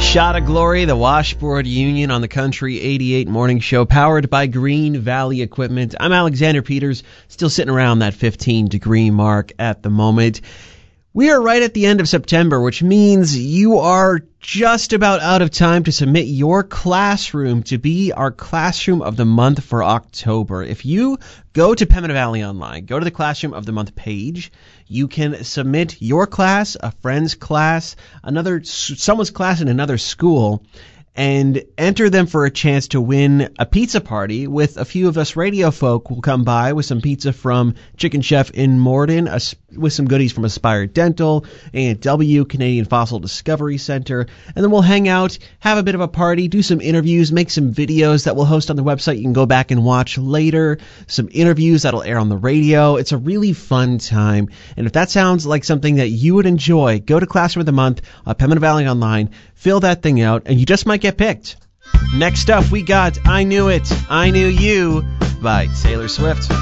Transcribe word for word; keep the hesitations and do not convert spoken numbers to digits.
Shot of Glory, the Washboard Union on the Country eighty-eight Morning Show, powered by Green Valley Equipment. I'm Alexander Peters, still sitting around that fifteen degree mark at the moment. We are right at the end of September, which means you are just about out of time to submit your classroom to be our Classroom of the Month for October. If you go to Pembina Valley Online, go to the Classroom of the Month page, you can submit your class, a friend's class, another someone's class in another school, and enter them for a chance to win a pizza party with a few of us radio folk will come by with some pizza from Chicken Chef in Morden, a, with some goodies from Aspire Dental, A and W, Canadian Fossil Discovery Center, and then we'll hang out, have a bit of a party, do some interviews, make some videos that we'll host on the website you can go back and watch later, some interviews that'll air on the radio. It's a really fun time, and if that sounds like something that you would enjoy, go to Classroom of the Month on Pembina Valley Online, fill that thing out, and you just might get picked. Next up, we got I Knew It, I Knew You by Taylor Swift.